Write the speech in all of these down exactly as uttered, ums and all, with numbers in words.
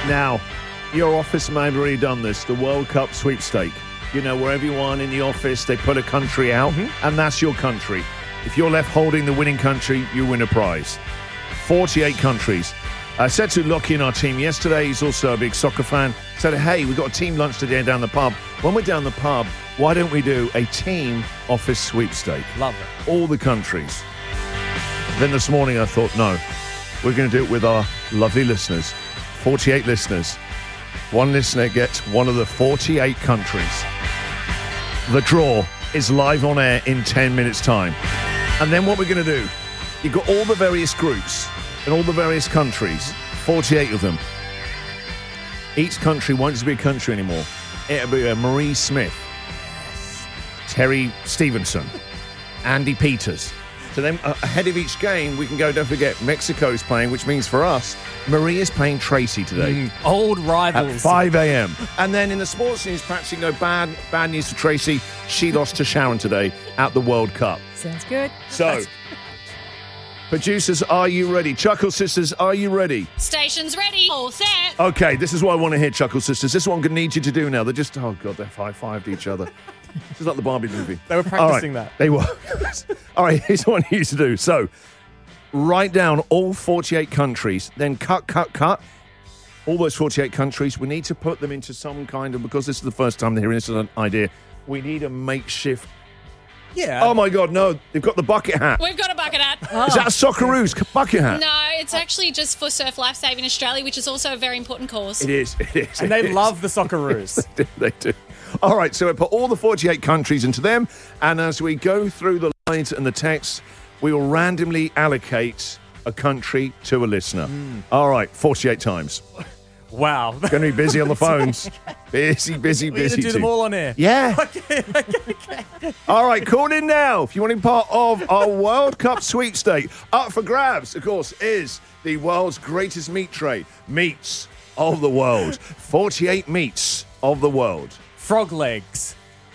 Now, your office may have already done this, the World Cup sweepstake. You know, where everyone in the office, they put a country out, mm-hmm. and that's your country. If you're left holding the winning country, you win a prize. forty-eight countries. I said to Lockie in our team yesterday, he's also a big soccer fan, said, hey, we've got a team lunch today down the pub. When we're down the pub, why don't we do a team office sweepstake? Love it. All the countries. Then this morning I thought, no, we're going to do it with our lovely listeners. forty-eight listeners. One listener gets one of the forty-eight countries. The draw is live on air in ten minutes' time. And then what we're going to do, you've got all the various groups and all the various countries, forty-eight of them. Each country won't just be a country anymore. It'll be a Marie Smith, Terry Stevenson, Andy Peters. So then uh, ahead of each game, we can go, don't forget, Mexico's playing, which means for us, Marie is playing Tracy today. Mm, old rivals. At five a.m. And then in the sports news, perhaps you can go bad, bad news for Tracy. She lost to Sharon today at the World Cup. Sounds good. So, producers, are you ready? Chuckle Sisters, are you ready? Station's ready. All set. Okay, this is what I want to hear, Chuckle Sisters. This is what I'm going to need you to do now. They're just, oh, God, they're high-fived each other. This is like the Barbie movie. They were practicing right, that. They were. All right, here's what I need you to do. So, write down all forty-eight countries, then cut, cut, cut. All those forty-eight countries, we need to put them into some kind of, because this is the first time they're hearing this as an idea, we need a makeshift. Yeah. Oh, my God, no. They've got the bucket hat. We've got a bucket hat. Oh. Is that a Socceroos bucket hat? No, it's actually just for Surf Life Saving Australia, which is also a very important cause. It is, it is. And it they is. love the Socceroos. Yes, they do, they do. All right, so we put all the forty-eight countries into them, and as we go through the lines and the text, we will randomly allocate a country to a listener. Mm. All right, forty-eight times. Wow. Going to be busy on the phones. Busy, busy, We're busy. going to do them all on air. Yeah. Okay, okay, okay. All right, call in now if you want to be part of our World Cup sweepstake. Up for grabs, of course, is the world's greatest meat tray. Meats of the world. forty-eight meats of the world. Frog legs.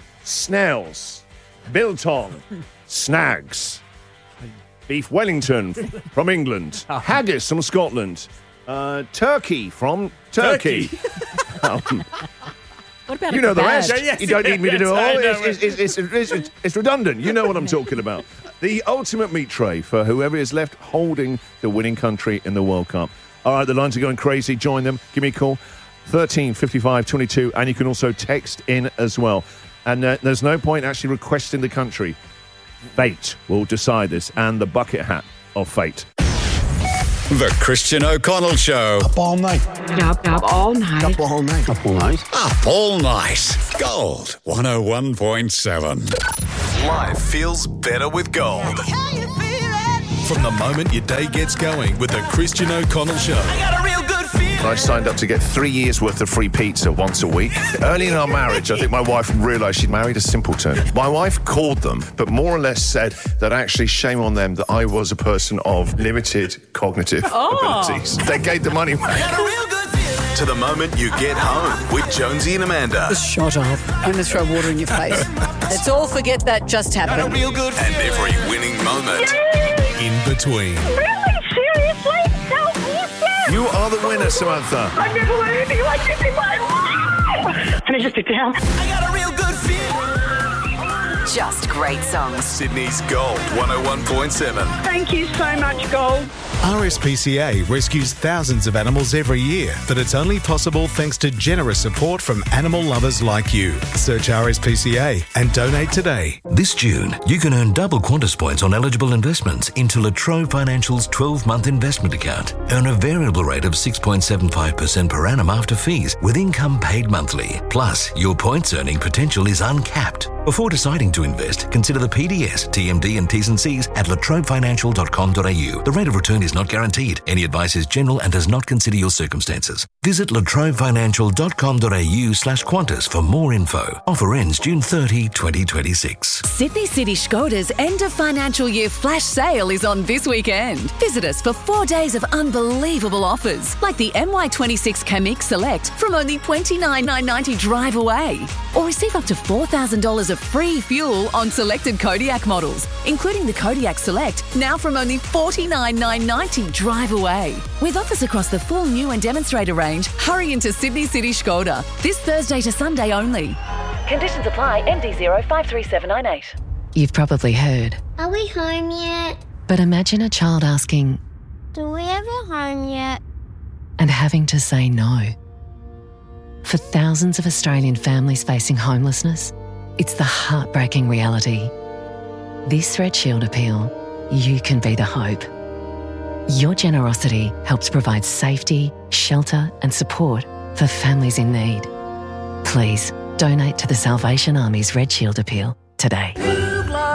Snails. Biltong. Snags. Beef Wellington from England. Haggis from Scotland. Uh, turkey from Turkey. Turkey. um, What about you a know the kebab? rest. Yes, you don't need me to do it yes, all. I know. It's, it's, it's, it's, it's, it's redundant. You know what I'm talking about. The ultimate meat tray for whoever is left holding the winning country in the World Cup. All right, the lines are going crazy. Join them. Give me a call. thirteen fifty-five twenty-two, and you can also text in as well. And uh, there's no point actually requesting the country. Fate will decide this, and the bucket hat of fate. The Christian O'Connell Show. Up all night. Up, up all night. Up all night. Up all night. Up all night. Gold one oh one point seven. Life feels better with Gold. From the moment your day gets going with the Christian O'Connell Show. I got a real good feeling. I signed up to get three years' worth of free pizza once a week. Early in our marriage, I think my wife realised she'd married a simpleton. My wife called them, but more or less said that actually shame on them that I was a person of limited cognitive Oh. abilities. They gave the money back. Got a real good feeling. To the moment you get home with Jonesy and Amanda. Shut up. I'm going to throw water in your face. Let's all forget that just Got a happened. real good feeling. And every winning moment in between. Really? Seriously? So awesome! You are the winner, Samantha. I've never heard anything like this in my life! Can I just sit down? I got a real good feeling. Just great songs. Sydney's Gold one oh one point seven. Thank you so much, Gold. R S P C A rescues thousands of animals every year, but it's only possible thanks to generous support from animal lovers like you. Search R S P C A and donate today. This June, you can earn double Qantas points on eligible investments into La Trobe Financial's twelve-month investment account. Earn a variable rate of six point seven five percent per annum after fees, with income paid monthly. Plus, your points earning potential is uncapped. Before deciding to invest, consider the P D S, T M D and T's and C's at latrobe financial dot com dot a u. The rate of return is not guaranteed. Any advice is general and does not consider your circumstances. Visit latrobe financial dot com dot a u slash Qantas for more info. Offer ends June thirtieth, twenty twenty-six. Sydney City Skoda's end of financial year flash sale is on this weekend. Visit us for four days of unbelievable offers, like the M Y twenty-six Kamik Select from only twenty-nine thousand nine hundred ninety dollars drive away. Or receive up to four thousand dollars of free fuel on selected Kodiak models, including the Kodiak Select, now from only forty-nine thousand nine hundred ninety dollars ninety drive away. With offers across the full new and demonstrator range, hurry into Sydney City Skoda. This Thursday to Sunday only. Conditions apply. M D zero five three seven nine eight. You've probably heard, Are we home yet? but imagine a child asking Do we have a home yet? and having to say no. For thousands of Australian families facing homelessness, it's the heartbreaking reality. This Red Shield appeal, you can be the hope. Your generosity helps provide safety, shelter and support for families in need. Please donate to the Salvation Army's Red Shield appeal today.